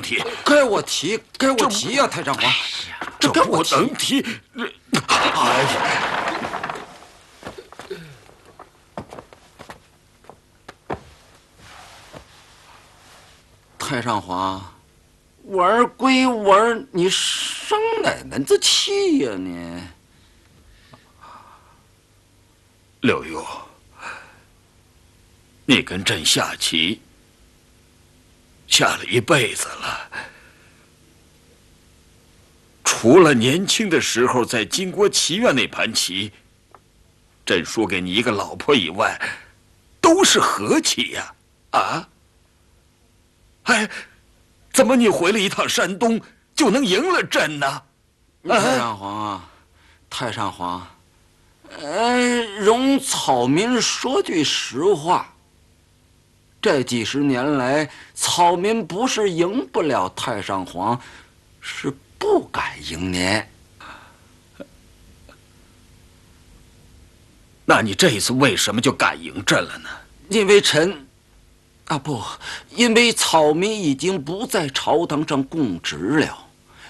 提。 该我提呀，太上皇。 这不能提。哎呀！ 太上皇，玩归玩，你生哪门子气呀你？ 柳玉，你跟朕下棋下了一辈子了，除了年轻的时候在金国棋院那盘棋，朕输给你一个老婆以外，都是和棋呀！啊？哎，怎么你回了一趟山东就能赢了朕呢？ 太上皇啊，太上皇，容草民说句实话，这几十年来，草民不是赢不了太上皇，是不敢赢您。 那你这一次为什么就敢赢朕了呢？ 因为因为草民已经不在朝堂上供职了。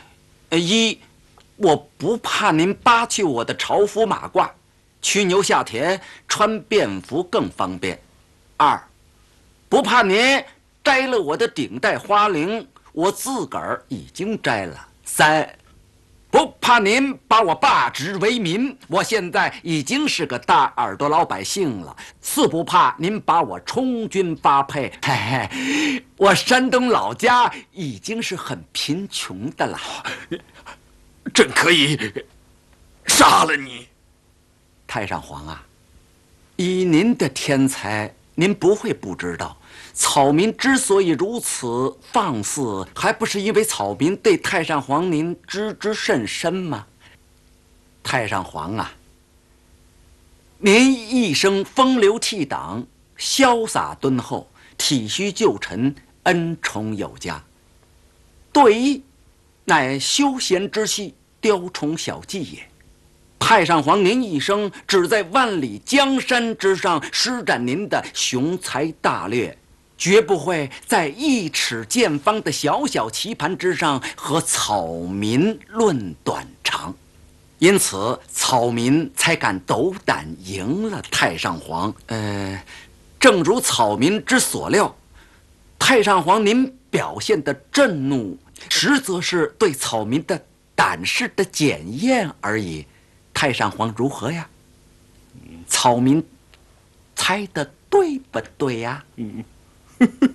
我不怕您扒去我的朝服马褂，驱牛下田，穿便服更方便。2，不怕您摘了我的顶戴花翎，我自个儿已经摘了。3，不怕您把我罢职为民，我现在已经是个大耳朵老百姓了。4，不怕您把我充军发配，我山东老家已经是很贫穷的了。 朕可以杀了你。 太上皇啊，以您的天才，您不会不知道，草民之所以如此放肆，还不是因为草民对太上皇您知之甚深吗？太上皇啊，您一生风流倜傥，潇洒敦厚，体恤旧臣，恩宠有加。对弈乃休闲之戏，雕虫小技也。太上皇您一生只在万里江山之上施展您的雄才大略，绝不会在一尺见方的小小棋盘之上和草民论短长，因此草民才敢斗胆赢了太上皇。正如草民之所料，太上皇您表现的震怒，实则是对草民的胆识的检验而已。太上皇如何呀？草民猜得对不对呀？